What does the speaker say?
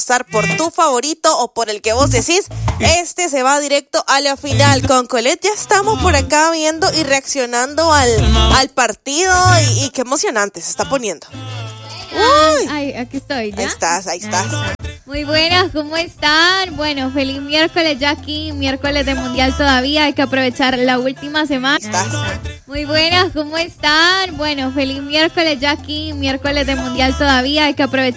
por tu favorito o por el que vos decís, este se va directo a la final. Con Colette ya estamos por acá viendo y reaccionando al partido y qué emocionante se está poniendo. Uy. Ay, aquí estoy, ¿ya? Ahí estás. Muy buenas, ¿cómo están? Bueno, feliz miércoles ya aquí, miércoles de Mundial todavía, hay que aprovechar la última semana. Muy buenas, ¿cómo están? Bueno, feliz miércoles ya aquí, miércoles de Mundial todavía, hay que aprovechar.